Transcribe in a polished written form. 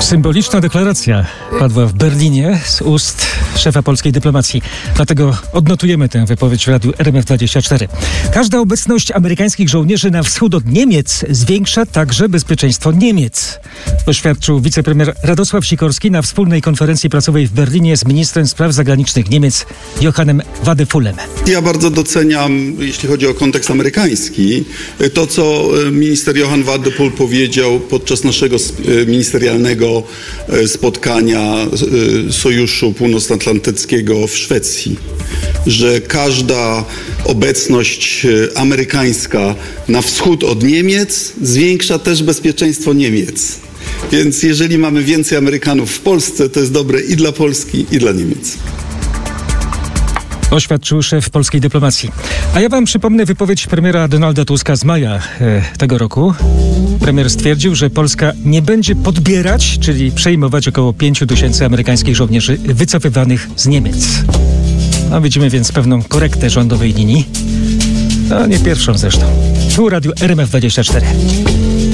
Symboliczna deklaracja padła w Berlinie z ust szefa polskiej dyplomacji. Dlatego odnotujemy tę wypowiedź w radiu RMF24. Każda obecność amerykańskich żołnierzy na wschód od Niemiec zwiększa także bezpieczeństwo Niemiec. Oświadczył wicepremier Radosław Sikorski na wspólnej konferencji prasowej w Berlinie z ministrem spraw zagranicznych Niemiec Johannem Wadefullem. Ja bardzo doceniam, jeśli chodzi o kontekst amerykański, to co minister Johann Wadefull powiedział podczas naszego ministerialnego spotkania Sojuszu Północnoatlantyckiego w Szwecji, że każda obecność amerykańska na wschód od Niemiec zwiększa też bezpieczeństwo Niemiec. Więc jeżeli mamy więcej Amerykanów w Polsce, to jest dobre i dla Polski, i dla Niemiec. Oświadczył szef polskiej dyplomacji. A ja wam przypomnę wypowiedź premiera Donalda Tuska z maja tego roku. Premier stwierdził, że Polska nie będzie podbierać, czyli przejmować około 5000 amerykańskich żołnierzy wycofywanych z Niemiec. No, widzimy więc pewną korektę rządowej linii. No, nie pierwszą zresztą. Tu Radio RMF24.